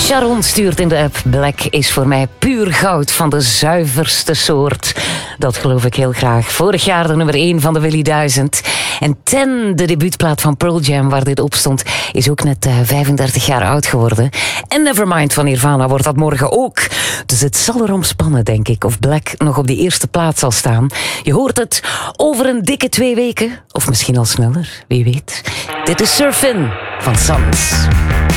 Sharon stuurt in de app: Black is voor mij puur goud van de zuiverste soort. Dat geloof ik heel graag. Vorig jaar de nummer 1 van de Willy 1000. En 10, de debuutplaat van Pearl Jam, waar dit op stond, is ook net 35 jaar oud geworden. En Nevermind van Nirvana wordt dat morgen ook. Dus het zal erom spannen, denk ik, of Black nog op die eerste plaats zal staan. Je hoort het over een dikke 2 weken. Of misschien al sneller, wie weet. Dit is Surfin van Sans.